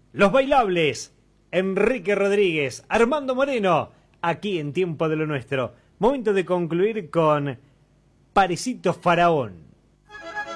Los Bailables, Enrique Rodríguez, Armando Moreno, aquí en Tiempo de lo Nuestro. Momento de concluir con Parecito Faraón.